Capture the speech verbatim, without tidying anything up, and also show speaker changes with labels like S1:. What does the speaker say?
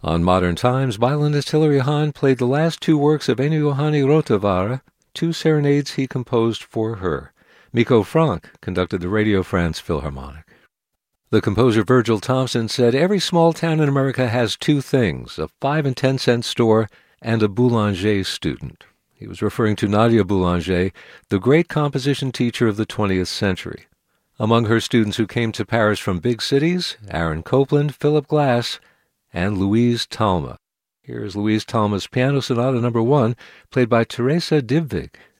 S1: On Modern Times, violinist Hilary Hahn played the last two works of Ennio Johanni Rotavara, two serenades he composed for her. Miko Frank conducted the Radio France Philharmonic. The composer Virgil Thompson said every small town in America has two things, a five and ten cent store and a boulanger student. He was referring to Nadia Boulanger, the great composition teacher of the twentieth century. Among her students who came to Paris from big cities, Aaron Copland, Philip Glass, and Louise Talma. Here is Louise Talma's Piano Sonata Number One, played by Teresa Dybvig.